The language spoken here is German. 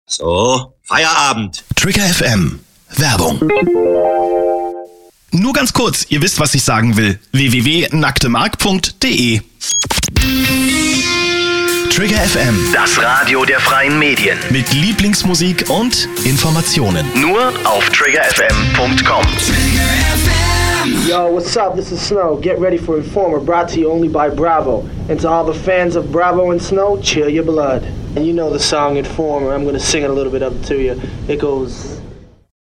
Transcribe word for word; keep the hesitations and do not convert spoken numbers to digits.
So, Feierabend. Trigger F M. Werbung. Nur ganz kurz, ihr wisst, was ich sagen will. w w w punkt nacktemark punkt d e Trigger F M. Das Radio der freien Medien. Mit Lieblingsmusik und Informationen. Nur auf trigger f m punkt com. Yo, what's up? This is Snow. Get ready for Informer, brought to you only by Bravo. And to all the fans of Bravo and Snow, chill your blood. And you know the song Informer. I'm going to sing it a little bit of it to you. It goes...